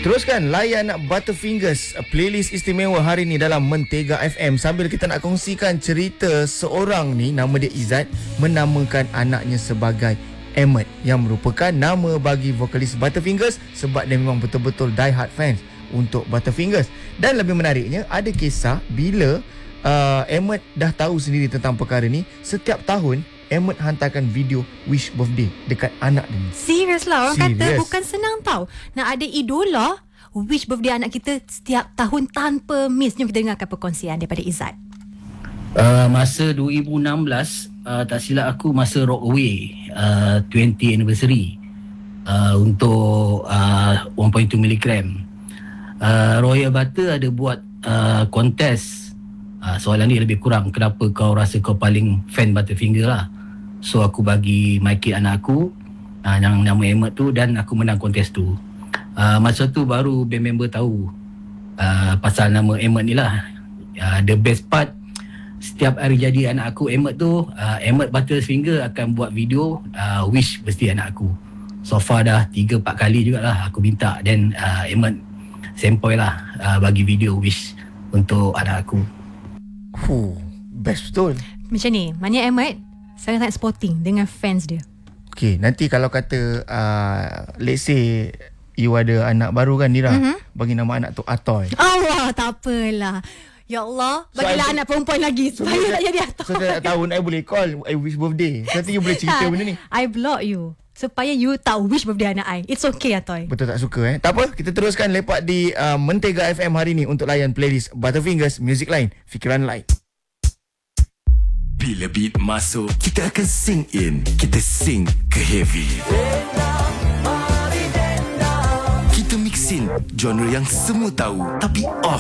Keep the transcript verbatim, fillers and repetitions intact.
Teruskan layan Butterfingers, playlist istimewa hari ni dalam Mentega F M, sambil kita nak kongsikan cerita seorang ni, nama dia Izzat, menamakan anaknya sebagai Emmet, yang merupakan nama bagi vokalis Butterfingers sebab dia memang betul-betul die hard fans untuk Butterfingers. Dan lebih menariknya, ada kisah bila uh, Emmet dah tahu sendiri tentang perkara ni, setiap tahun Emmet hantarkan video wish birthday dekat anak dia. Serius lah, orang Serious. kata bukan senang tau nak ada idola wish birthday anak kita setiap tahun tanpa miss. Jom kita dengarkan perkongsian daripada Izzat. Uh, masa dua ribu enam belas, uh, tak silap aku, masa Rockaway uh, twentieth anniversary uh, untuk uh, one point two miligram, uh, Royal Butter ada buat uh, kontes. uh, Soalan ni lebih kurang, kenapa kau rasa kau paling fan Butterfinger lah. So aku bagi mic anak aku uh, yang nama Emmet tu, dan aku menang kontes tu. uh, Masa tu baru band member tahu uh, pasal nama Emmet ni lah. uh, The best part, setiap hari jadi anak aku Emmet tu, uh, Emmet Butterfinger akan buat video uh, wish birthday anak aku. So far dah tiga empat kali jugalah aku minta, dan uh, Emmet sempoi lah uh, bagi video wish untuk anak aku. Huh, best betul. Macam ni, maknanya Emmet sangat-sangat sporting dengan fans dia. Okay, nanti kalau kata uh, let's say you ada anak baru kan, Nira, mm-hmm. bagi nama anak tu Atoy. Allah, tak apalah. Ya Allah, bagilah so, anak perempuan lagi supaya so, tak jadi Atoy. So setiap tahun I boleh call, I wish birthday. Nanti you boleh cerita benda ni. I block you supaya you tak wish birthday anak I. It's okay, Atoy. Betul tak suka eh? Tak apa, kita teruskan lepak di uh, Mentega F M hari ni untuk layan playlist Butterfingers, Music Lain, Fikiran Lain. Bila beat masuk, kita akan sing in, kita sing ke heavy. Kita mixin genre yang semua tahu tapi off